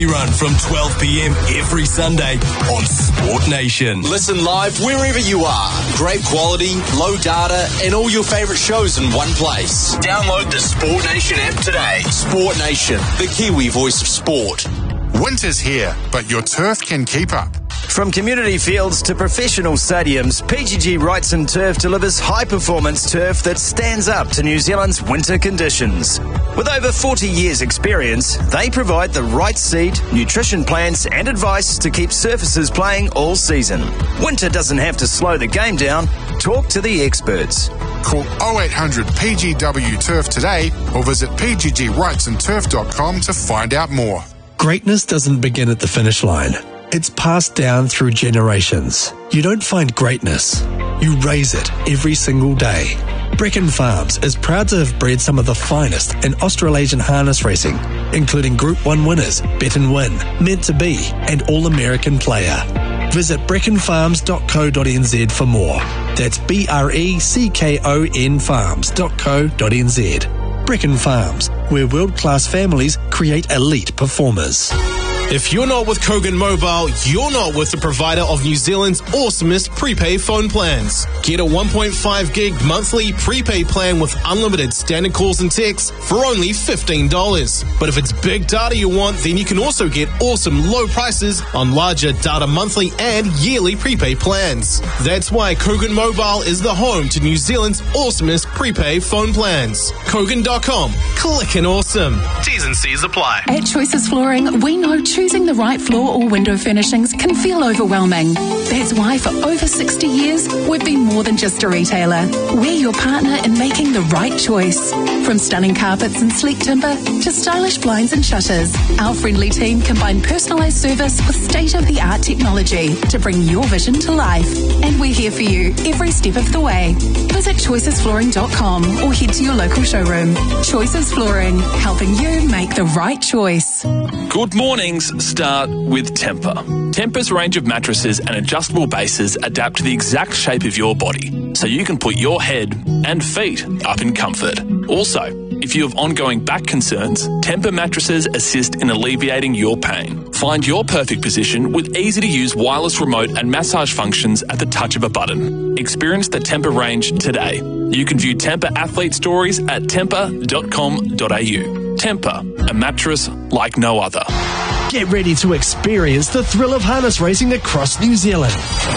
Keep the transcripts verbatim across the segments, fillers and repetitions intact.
Run from twelve p.m. every Sunday on Sport Nation. Listen live wherever you are. Great quality, low data, and all your favourite shows in one place. Download the Sport Nation app today. Sport Nation, the Kiwi voice of sport. Winter's here, but your turf can keep up. From community fields to professional stadiums, P G G Wrights and Turf delivers high-performance turf that stands up to New Zealand's winter conditions. With over forty years' experience, they provide the right seed, nutrition plans and advice to keep surfaces playing all season. Winter doesn't have to slow the game down. Talk to the experts. Call oh eight hundred P G W Turf today or visit p g g wrights and turf dot com to find out more. Greatness doesn't begin at the finish line. It's passed down through generations. You don't find greatness. You raise it every single day. Brecon Farms is proud to have bred some of the finest in Australasian harness racing, including Group one winners, Bet and Win, Meant to Be, and All-American Player. Visit brecon farms dot co dot n z for more. That's B R E C K O N farms dot co dot n z. Brecon Farms, where world-class families create elite performers. If you're not with Kogan Mobile, you're not with the provider of New Zealand's awesomest prepaid phone plans. Get a one point five gig monthly prepaid plan with unlimited standard calls and texts for only fifteen dollars. But if it's big data you want, then you can also get awesome low prices on larger data monthly and yearly prepaid plans. That's why Kogan Mobile is the home to New Zealand's awesomest prepaid phone plans. Kogan dot com. Clickin' awesome. T's and C's apply. At Choices Flooring, we know choosing the right floor or window furnishings can feel overwhelming. That's why for over sixty years, we've been more than just a retailer. We're your partner in making the right choice. From stunning carpets and sleek timber to stylish blinds and shutters, our friendly team combine personalised service with state-of-the-art technology to bring your vision to life. And we're here for you every step of the way. Visit choices flooring dot com or head to your local showroom. Choices Flooring, helping you make the right choice. Good mornings start with Tempur. Tempur's range of mattresses and adjustable bases adapt to the exact shape of your body, so you can put your head and feet up in comfort. Also, if you have ongoing back concerns, Tempur mattresses assist in alleviating your pain. Find your perfect position with easy-to-use wireless remote and massage functions at the touch of a button. Experience the Tempur range today. You can view Tempur athlete stories at tempur dot com dot a u. Tempur, a mattress like no other. Get ready to experience the thrill of harness racing across New Zealand.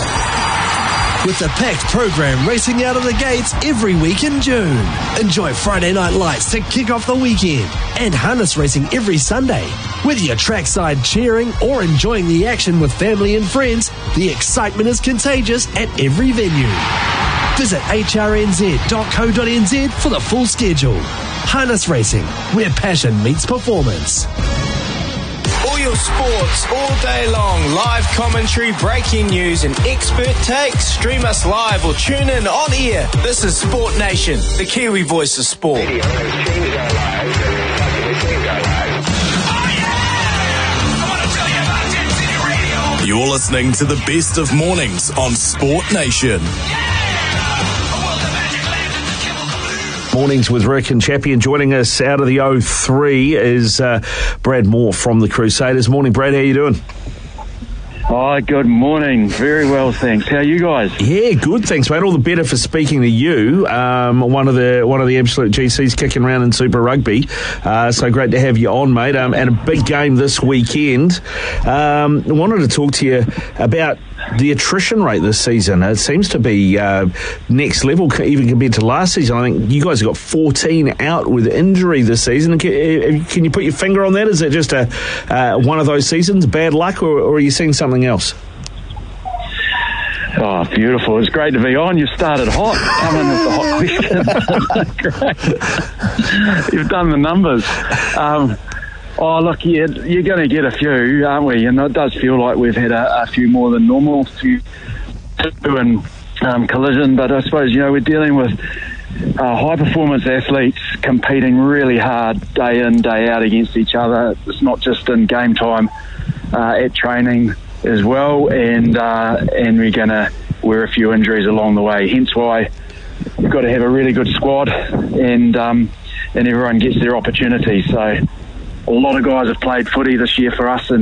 With the packed program racing out of the gates every week in June. Enjoy Friday night lights to kick off the weekend and harness racing every Sunday. Whether you're trackside cheering or enjoying the action with family and friends, the excitement is contagious at every venue. Visit h r n z dot co dot n z for the full schedule. Harness racing, where passion meets performance. All your sports all day long, live commentary, breaking news and expert takes. Stream us live or tune in on air. This is Sport Nation, the Kiwi voice of sport. You're listening to the best of mornings on Sport Nation. Mornings with Rick and Chappie, and joining us out of the oh three is uh, Brad Moore from the Crusaders. Morning, Brad. How you doing? Oh, good morning. Very well, thanks. How are you guys? Yeah, good, thanks, mate. All the better for speaking to you. Um, one of the one of the absolute G Cs kicking around in Super Rugby. Uh, so great to have you on, mate. Um, and a big game this weekend. Um, I wanted to talk to you about the attrition rate this season. It seems to be uh, next level, even compared to last season. I think you guys have got fourteen out with injury this season. Can, can you put your finger on that? Is it just a uh, one of those seasons, bad luck, or, or are you seeing something else? Oh, beautiful. It's great to be on. You started hot. Come in with the hot question. Great. You've done the numbers. Um, oh, look, yeah, you're going to get a few, aren't we? And it does feel like we've had a, a few more than normal, a few in um, collision. But I suppose, you know, we're dealing with uh, high-performance athletes competing really hard day in, day out against each other. It's not just in game time, uh, at training as well, and uh, and we're going to wear a few injuries along the way. Hence why we've got to have a really good squad, and um, and everyone gets their opportunity. So a lot of guys have played footy this year for us, and